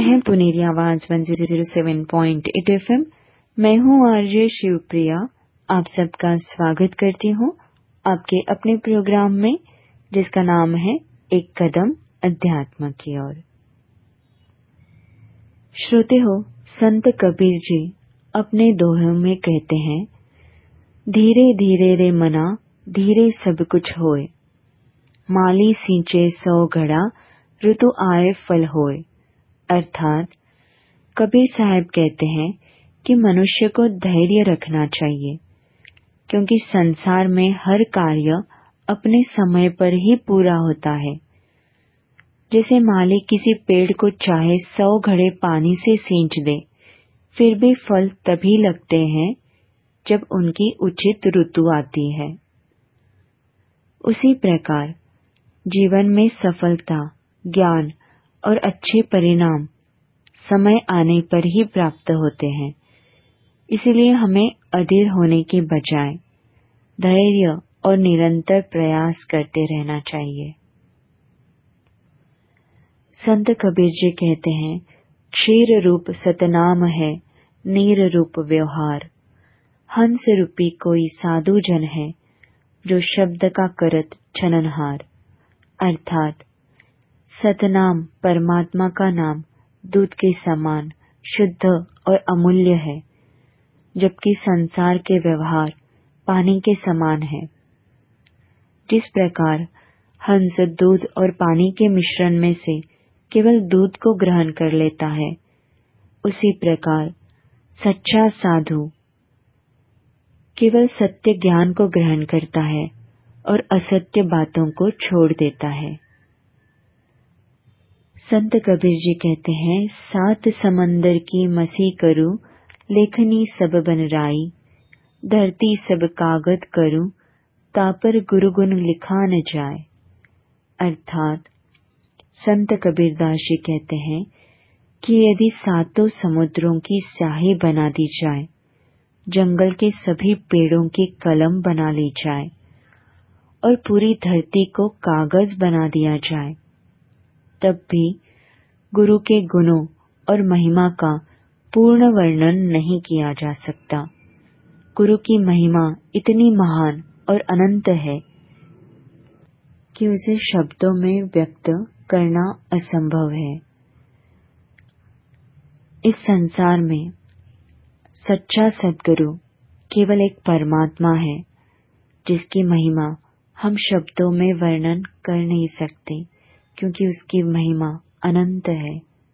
हैं पुनेरी आवाज 1007.8 FM। मैं हूँ आरजे शिवप्रिया। आप सबका स्वागत करती हूँ आपके अपने प्रोग्राम में, जिसका नाम है एक कदम अध्यात्म की ओर। श्रोते हो, संत कबीर जी अपने दोहों में कहते हैं, धीरे धीरे रे मना धीरे सब कुछ होए, माली सींचे 100 घड़ा ऋतु आए फल होए। अर्थात कबीर साहब कहते हैं कि मनुष्य को धैर्य रखना चाहिए, क्योंकि संसार में हर कार्य अपने समय पर ही पूरा होता है। जैसे माली किसी पेड़ को चाहे 100 घड़े पानी से सींच दे, फिर भी फल तभी लगते हैं जब उनकी उचित ऋतु आती है। उसी प्रकार जीवन में सफलता, ज्ञान और अच्छे परिणाम समय आने पर ही प्राप्त होते हैं। इसलिए हमें अधीर होने के बजाय धैर्य और निरंतर प्रयास करते रहना चाहिए। संत कबीर जी कहते हैं, क्षीर रूप सतनाम है नीर रूप व्यवहार, हंस रूपी कोई साधु जन है जो शब्द का करत छननहार। अर्थात सतनाम परमात्मा का नाम दूध के समान शुद्ध और अमूल्य है, जबकि संसार के व्यवहार पानी के समान है। जिस प्रकार हंस दूध और पानी के मिश्रण में से केवल दूध को ग्रहण कर लेता है, उसी प्रकार सच्चा साधु केवल सत्य ज्ञान को ग्रहण करता है और असत्य बातों को छोड़ देता है। संत कबीर जी कहते हैं, 7 समंदर की मसी करूं लेखनी सब बन राई, धरती सब कागज करूं तापर गुरु गुण लिखा न जाए। अर्थात संत कबीरदास जी कहते हैं कि यदि 7 समुद्रों की स्याही बना दी जाए, जंगल के सभी पेड़ों की कलम बना ली जाए और पूरी धरती को कागज बना दिया जाए, तब भी गुरु के गुणों और महिमा का पूर्ण वर्णन नहीं किया जा सकता। गुरु की महिमा इतनी महान और अनंत है कि उसे शब्दों में व्यक्त करना असंभव है। इस संसार में सच्चा सद्गुरु केवल एक परमात्मा है, जिसकी महिमा हम शब्दों में वर्णन कर नहीं सकते, क्योंकि उसकी महिमा अनंत है।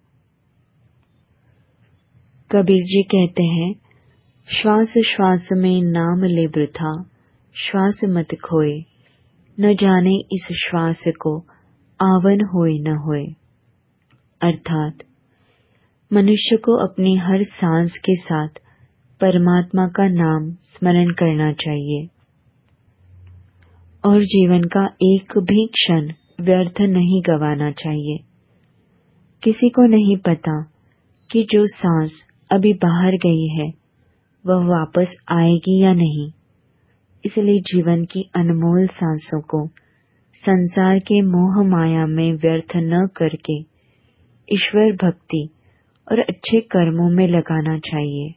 कबीर जी कहते हैं, श्वास श्वास में नाम ले वृथा, श्वास मत खोए, न जाने इस श्वास को आवन होए न होए। अर्थात मनुष्य को अपनी हर सांस के साथ परमात्मा का नाम स्मरण करना चाहिए और जीवन का एक भी क्षण व्यर्थ नहीं गंवाना चाहिए। किसी को नहीं पता कि जो सांस अभी बाहर गई है वह वापस आएगी या नहीं। इसलिए जीवन की अनमोल सांसों को संसार के मोह माया में व्यर्थ न करके ईश्वर भक्ति और अच्छे कर्मों में लगाना चाहिए।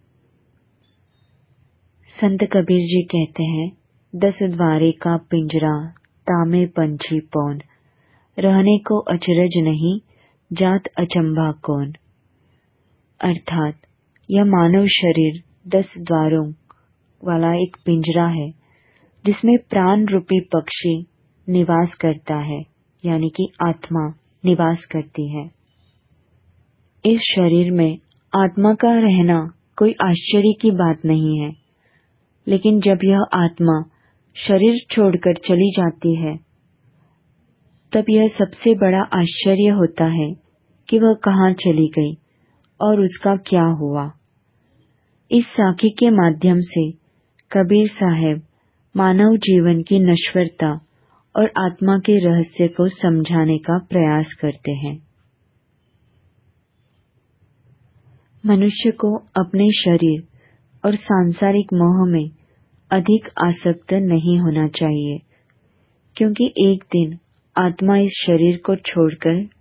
संत कबीर जी कहते हैं, 10 द्वारे का पिंजरा तामे पंछी पौन, रहने को अचरज नहीं जात अचंभा कौन। अर्थात यह मानव शरीर 10 द्वारों वाला एक पिंजरा है, जिसमें प्राण रूपी पक्षी निवास करता है, यानी कि आत्मा निवास करती है। इस शरीर में आत्मा का रहना कोई आश्चर्य की बात नहीं है, लेकिन जब यह आत्मा शरीर छोड़कर चली जाती है, तब यह सबसे बड़ा आश्चर्य होता है कि वह कहाँ चली गई और उसका क्या हुआ। इस साखी के माध्यम से कबीर साहब मानव जीवन की नश्वरता और आत्मा के रहस्य को समझाने का प्रयास करते हैं। मनुष्य को अपने शरीर और सांसारिक मोह में अधिक आसक्त नहीं होना चाहिए, क्योंकि एक दिन आत्मा इस शरीर को छोड़कर